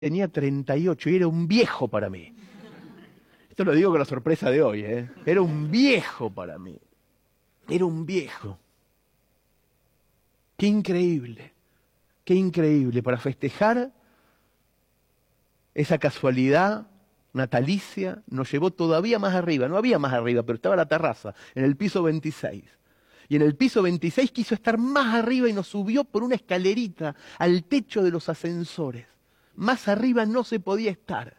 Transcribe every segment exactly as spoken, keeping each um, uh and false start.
tenía treinta y ocho y era un viejo para mí. Esto lo digo con la sorpresa de hoy, ¿eh? Era un viejo para mí. Era un viejo. Qué increíble, qué increíble. Para festejar esa casualidad natalicia nos llevó todavía más arriba. No había más arriba, pero estaba la terraza, en el piso veintiséis. Y en el piso veintiséis quiso estar más arriba y nos subió por una escalerita al techo de los ascensores. Más arriba no se podía estar.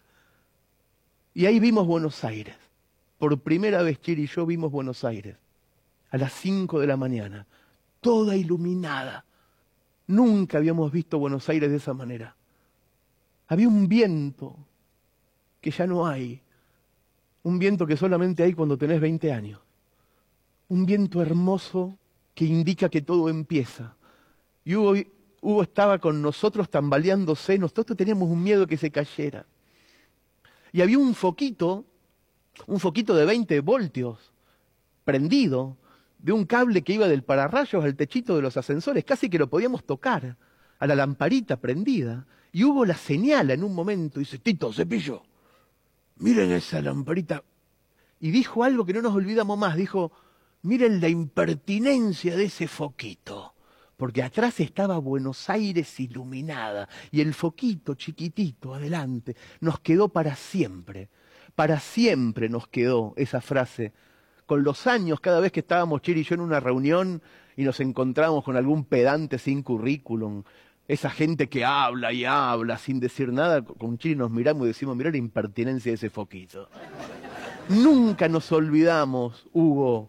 Y ahí vimos Buenos Aires. Por primera vez Chiri y yo vimos Buenos Aires. A las cinco de la mañana. Toda iluminada. Nunca habíamos visto Buenos Aires de esa manera. Había un viento que ya no hay. Un viento que solamente hay cuando tenés veinte años. Un viento hermoso que indica que todo empieza. Y Hugo, Hugo estaba con nosotros tambaleándose. Nosotros teníamos un miedo que se cayera. Y había un foquito, un foquito de veinte voltios, prendido, de un cable que iba del pararrayos al techito de los ascensores. Casi que lo podíamos tocar, a la lamparita prendida. Y Hugo la señala en un momento y dice, Tito, Cepillo, miren esa lamparita. Y dijo algo que no nos olvidamos más. Dijo, miren la impertinencia de ese foquito. Porque atrás estaba Buenos Aires iluminada. Y el foquito chiquitito adelante nos quedó para siempre. Para siempre nos quedó esa frase. Con los años, cada vez que estábamos Chiri y yo en una reunión y nos encontramos con algún pedante sin currículum, esa gente que habla y habla sin decir nada, con Chiri nos miramos y decimos, mirá la impertinencia de ese foquito. Nunca nos olvidamos, Hugo,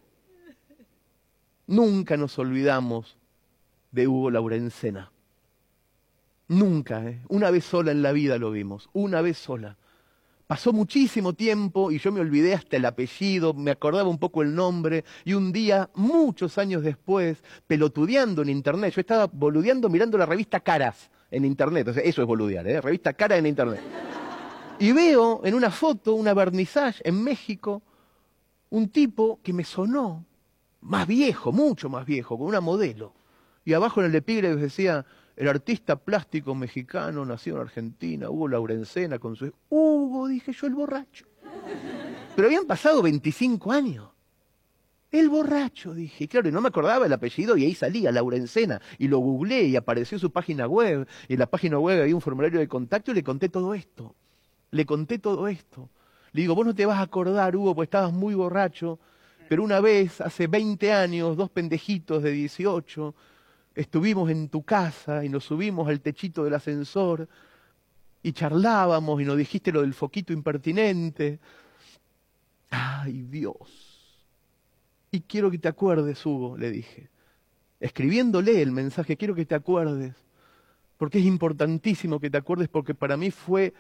nunca nos olvidamos de Hugo Laurencena. Nunca, ¿eh? Una vez sola en la vida lo vimos, una vez sola. Pasó muchísimo tiempo y yo me olvidé hasta el apellido, me acordaba un poco el nombre, y un día, muchos años después, pelotudeando en internet, yo estaba boludeando mirando la revista Caras en internet, o sea, eso es boludear, ¿eh? Revista Caras en internet. Y veo en una foto, una vernissage en México, un tipo que me sonó, más viejo, mucho más viejo, con una modelo. Y abajo en el epígrafe decía, el artista plástico mexicano nacido en Argentina, Hugo Laurencena, con su... Hugo, dije yo, el borracho. Pero habían pasado veinticinco años. El borracho, dije. Claro, y no me acordaba el apellido y ahí salía, Laurencena. Y lo googleé y apareció su página web. Y en la página web había un formulario de contacto y le conté todo esto. Le conté todo esto. Le digo, vos no te vas a acordar, Hugo, porque estabas muy borracho. Pero una vez, hace veinte años, dos pendejitos de dieciocho... estuvimos en tu casa y nos subimos al techito del ascensor y charlábamos y nos dijiste lo del foquito impertinente. ¡Ay, Dios! Y quiero que te acuerdes, Hugo, le dije. Escribiéndole el mensaje, quiero que te acuerdes. Porque es importantísimo que te acuerdes, porque para mí fue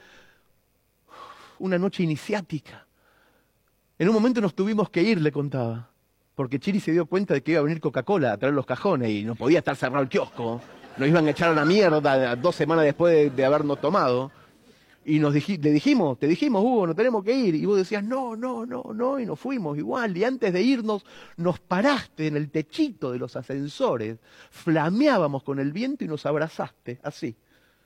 una noche iniciática. En un momento nos tuvimos que ir, le contaba. Porque Chiri se dio cuenta de que iba a venir Coca-Cola a traer los cajones y no podía estar cerrado el kiosco. Nos iban a echar a la mierda dos semanas después de, de habernos tomado. Y nos dij, le dijimos, te dijimos, Hugo, no tenemos que ir. Y vos decías, no, no, no, no, y nos fuimos igual. Y antes de irnos, nos paraste en el techito de los ascensores. Flameábamos con el viento y nos abrazaste, así.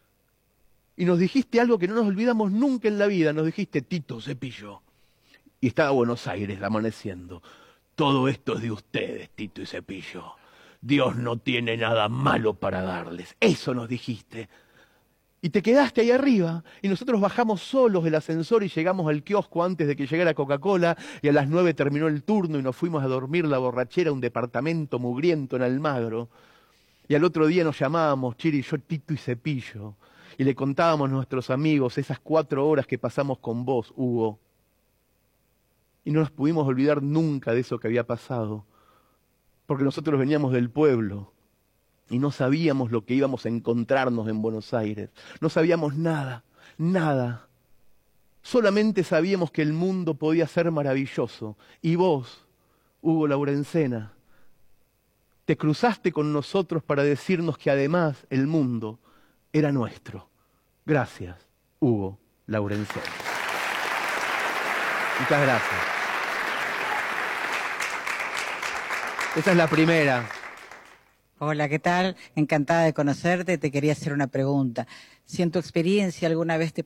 Y nos dijiste algo que no nos olvidamos nunca en la vida. Nos dijiste, Tito, Cepillo. Y estaba Buenos Aires amaneciendo. Todo esto es de ustedes, Tito y Cepillo. Dios no tiene nada malo para darles. Eso nos dijiste. Y te quedaste ahí arriba. Y nosotros bajamos solos del ascensor y llegamos al kiosco antes de que llegara Coca-Cola. Y a las nueve terminó el turno y nos fuimos a dormir la borrachera a un departamento mugriento en Almagro. Y al otro día nos llamábamos, Chiri y yo, Tito y Cepillo. Y le contábamos a nuestros amigos esas cuatro horas que pasamos con vos, Hugo. Y no nos pudimos olvidar nunca de eso que había pasado, porque nosotros veníamos del pueblo y no sabíamos lo que íbamos a encontrarnos en Buenos Aires. No sabíamos nada, nada. Solamente sabíamos que el mundo podía ser maravilloso. Y vos, Hugo Laurencena, te cruzaste con nosotros para decirnos que además el mundo era nuestro. Gracias, Hugo Laurencena. Muchas gracias. Esa es la primera. Hola, ¿qué tal? Encantada de conocerte. Te quería hacer una pregunta. Si en tu experiencia alguna vez te